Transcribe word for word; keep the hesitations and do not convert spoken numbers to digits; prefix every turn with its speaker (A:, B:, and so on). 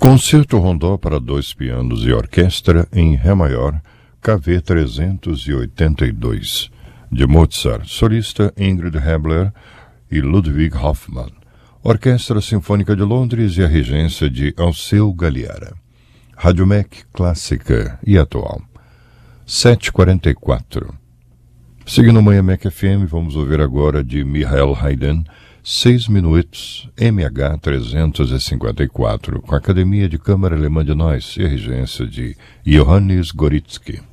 A: Concerto Rondó para dois pianos e orquestra em Ré maior, K V trezentos e oitenta e dois, de Mozart, solista Ingrid Hebler e Ludwig Hoffmann, Orquestra Sinfônica de Londres e a regência de Alceu Galliera. Rádio M E C clássica e atual. sete e quarenta e quatro. Seguindo a Manhã M E C F M, vamos ouvir agora de Michael Haydn, Seis Minutos, M H trezentos e cinquenta e quatro, com a Academia de Câmara Alemã de Neuss e a regência de Johannes Gorizky.